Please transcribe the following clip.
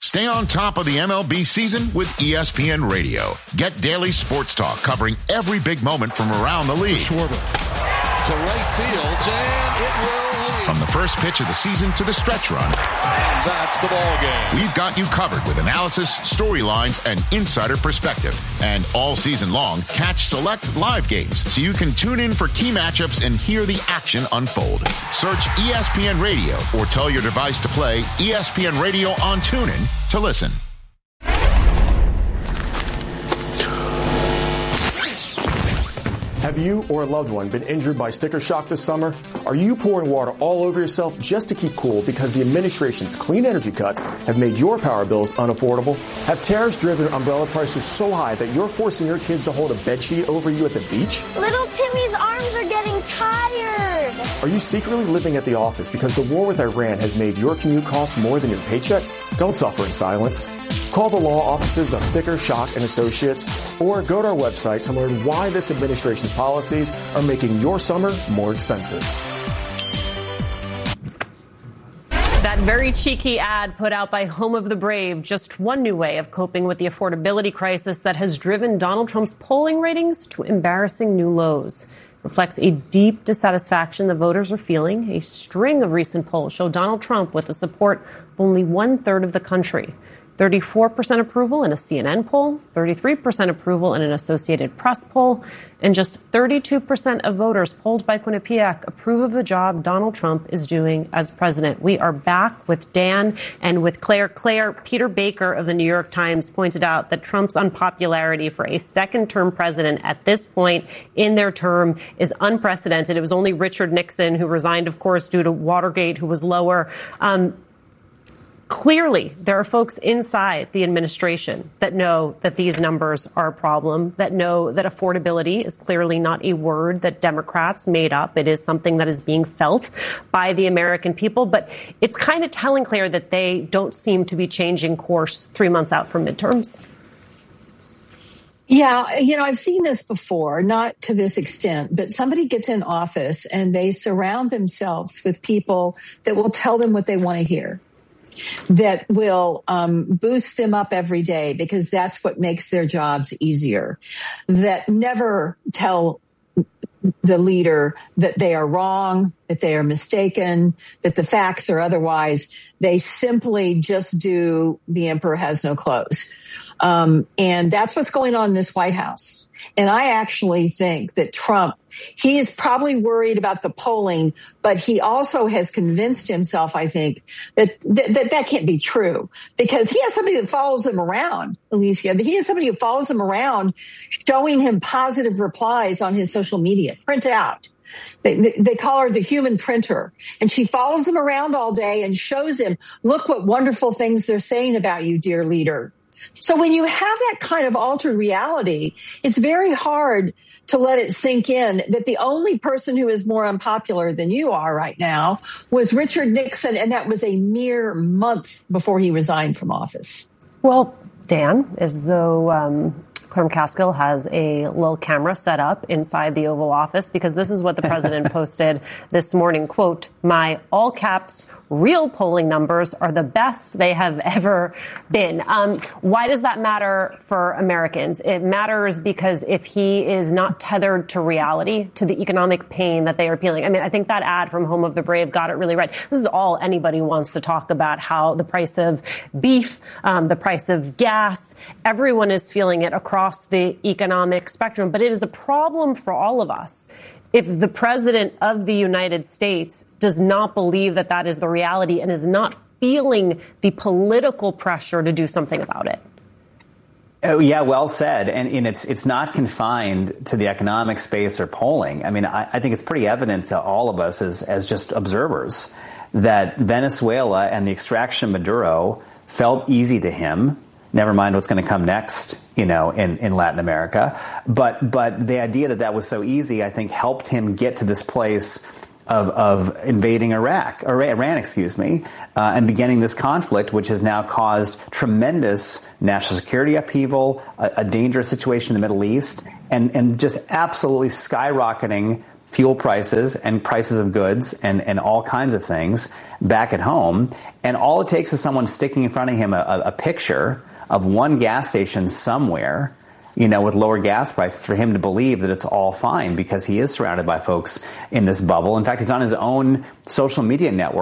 Stay on top of the MLB season with ESPN Radio. Get daily sports talk covering every big moment from around the league. Schwarber to right field, and it will lead. From the first pitch of the season to the stretch run. And that's the ball game. We've got you covered with analysis, storylines, and insider perspective. And all season long, catch select live games so you can tune in for key matchups and hear the action unfold. Search ESPN Radio or tell your device to play ESPN Radio on TuneIn to listen. Have you or a loved one been injured by sticker shock this summer? Are you pouring water all over yourself just to keep cool because the administration's clean energy cuts have made your power bills unaffordable? Have tariffs driven umbrella prices so high that you're forcing your kids to hold a bedsheet over you at the beach? Little Timmy's arms are getting tired. Are you secretly living at the office because the war with Iran has made your commute cost more than your paycheck? Don't suffer in silence. Call the law offices of Sticker, Shock, and Associates, or go to our website to learn why this administration's policies are making your summer more expensive. That very cheeky ad put out by Home of the Brave, just one new way of coping with the affordability crisis that has driven Donald Trump's polling ratings to embarrassing new lows. Reflects a deep dissatisfaction the voters are feeling. A string of recent polls show Donald Trump with the support of only 1/3 of the country. 34% approval in a CNN poll, 33% approval in an Associated Press poll, and just 32% of voters polled by Quinnipiac approve of the job Donald Trump is doing as president. We are back with Dan and with Claire. Claire, Peter Baker of the New York Times pointed out that Trump's unpopularity for a second-term president at this point in their term is unprecedented. It was only Richard Nixon, who resigned, of course, due to Watergate, who was lower. Clearly, there are folks inside the administration that know that these numbers are a problem, that know that affordability is clearly not a word that Democrats made up. It is something that is being felt by the American people. But it's kind of telling, Claire, that they don't seem to be changing course 3 months out from midterms. Yeah, I've seen this before, not to this extent, but somebody gets in office and they surround themselves with people that will tell them what they want to hear, that will boost them up every day because that's what makes their jobs easier, that never tell the leader that they are wrong, that they are mistaken, that the facts are otherwise. They simply just do the emperor has no clothes. And that's what's going on in this White House. And I actually think that Trump, he is probably worried about the polling, but he also has convinced himself, I think, that can't be true because he has somebody that follows him around, Alicia. He has somebody who follows him around, showing him positive replies on his social media. Print out. They call her the human printer, and she follows him around all day and shows him, look what wonderful things they're saying about you, dear leader. So when you have that kind of altered reality, it's very hard to let it sink in that the only person who is more unpopular than you are right now was Richard Nixon, and that was a mere month before he resigned from office. Well, Dan, as though Claire McCaskill has a little camera set up inside the Oval Office, because this is what the president posted this morning, quote, "My all caps real polling numbers are the best they have ever been." Why does that matter for Americans? It matters because if he is not tethered to reality, to the economic pain that they are feeling. I mean, I think that ad from Home of the Brave got it really right. This is all anybody wants to talk about, how the price of beef, the price of gas, everyone is feeling it across the economic spectrum. But it is a problem for all of us if the president of the United States does not believe that that is the reality and is not feeling the political pressure to do something about it. Oh, yeah, well said. And it's not confined to the economic space or polling. I mean, I think it's pretty evident to all of us as just observers that Venezuela and the extraction of Maduro felt easy to him. Never mind what's going to come next, in Latin America. But the idea that was so easy, I think, helped him get to this place of invading Iran, and beginning this conflict, which has now caused tremendous national security upheaval, a dangerous situation in the Middle East, and just absolutely skyrocketing fuel prices and prices of goods and all kinds of things back at home. And all it takes is someone sticking in front of him a picture of one gas station somewhere, with lower gas prices, for him to believe that it's all fine, because he is surrounded by folks in this bubble. In fact, he's on his own social media network